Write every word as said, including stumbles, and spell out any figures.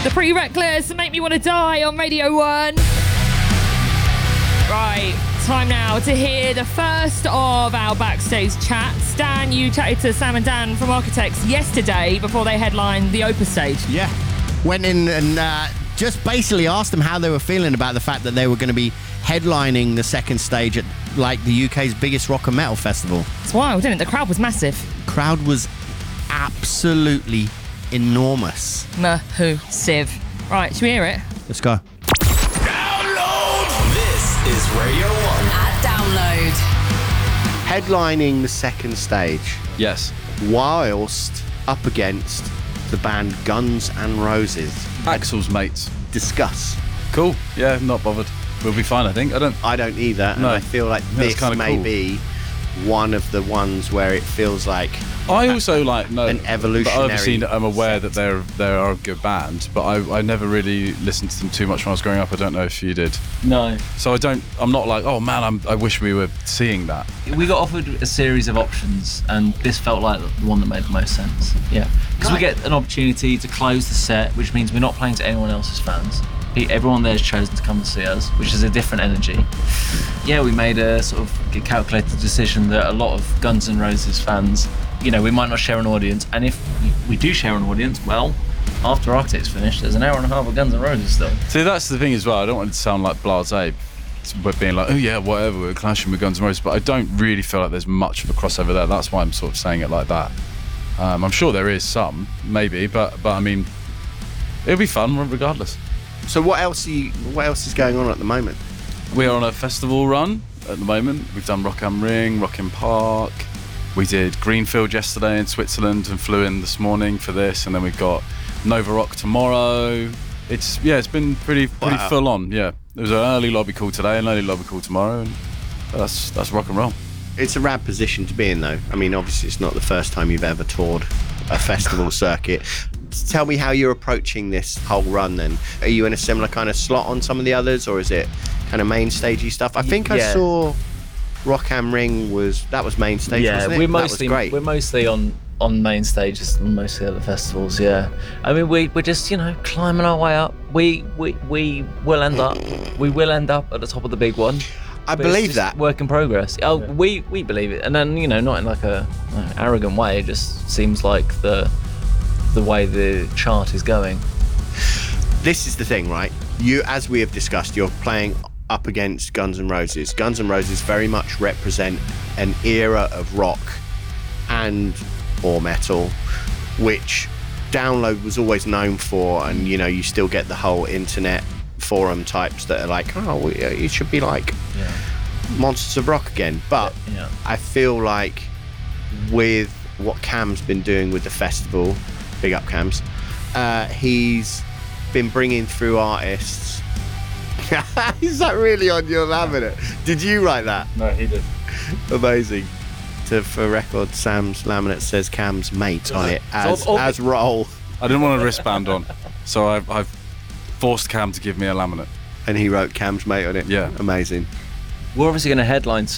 The Pretty Reckless, Make Me Wanna Die on Radio one. Right, time now to hear the first of our backstage chats. Dan, you chatted to Sam and Dan from Architects yesterday before they headlined the Opus stage. Yeah. Went in and uh, just basically asked them how they were feeling about the fact that they were going to be headlining the second stage at like the U K's biggest rock and metal festival. It's wild, isn't it? The crowd was massive. Crowd was absolutely enormous. Massive. Right, should we hear it? Let's go. Download! This is Radio one. At Download. Headlining the second stage Yes. whilst up against the band Guns N' Roses. Axel's mates. Discuss. Cool. Yeah, not bothered. We'll be fine, I think. I don't... I don't either, and No. I feel like That's this kinda may cool. be one of the ones where it feels like I also like no an evolutionary But obviously, I'm aware set. that they're they are a good band, but I, I never really listened to them too much when I was growing up. I don't know if you did. No. So I don't. I'm not like, oh man, I'm, I wish we were seeing that. We got offered a series of options, and this felt like the one that made the most sense. Yeah. Because we get an opportunity to close the set, which means we're not playing to anyone else's fans. He- Everyone there has chosen to come and see us, which is a different energy. Yeah, we made a sort of calculated decision that a lot of Guns N' Roses fans, you know, we might not share an audience, and if we do share an audience, well, after Architects finished, there's an hour and a half of Guns N' Roses still. See, that's the thing as well. I don't want it to sound like blasé, but being like, oh yeah, whatever, we're clashing with Guns N' Roses, but I don't really feel like there's much of a crossover there. That's why I'm sort of saying it like that. Um, I'm sure there is some, maybe, but but I mean, it'll be fun regardless. So what else? Are you, what else is going on at the moment? We are on a festival run at the moment. We've done Rock am Ring, Rock im Park. We did Greenfield yesterday in Switzerland and flew in this morning for this, and then we've got Nova Rock tomorrow. It's yeah, it's been pretty pretty Wow. full on. Yeah, there was an early lobby call today, an early lobby call tomorrow, and that's that's rock and roll. It's a rad position to be in, though. I mean, obviously, it's not the first time you've ever toured a festival circuit. Tell me how you're approaching this whole run. Then, are you in a similar kind of slot on some of the others, or is it kind of main stagey stuff? I think I Yeah. saw Rock am Ring was that was main stage. Yeah, wasn't it? we're That mostly was great. we're mostly on on main stages than most of the other festivals. Yeah, I mean we we're just you know climbing our way up. We we we will end up we will end up at the top of the big one. I But it's believe just that. work in progress. Oh, we we believe it, and then you know not in like a uh, arrogant way. It just seems like the the way the chart is going. This is the thing, right? You, as we have discussed, you're playing up against Guns N' Roses. Guns N' Roses very much represent an era of rock and or metal, which Download was always known for, and you know, you still get the whole internet forum types that are like, oh, we- it should be like Yeah. Monsters of Rock again. But Yeah. I feel like with what Cam's been doing with the festival, big up Cam's, uh, he's been bringing through artists. Is that really on your laminate? Did you write that? No, he did. Amazing. To, for record, Sam's laminate says Cam's mate on it as, So- as roll. I didn't want a wristband on, so I've, I've forced Cam to give me a laminate. And he wrote Cam's mate on it. Yeah. Amazing. We're obviously going to headline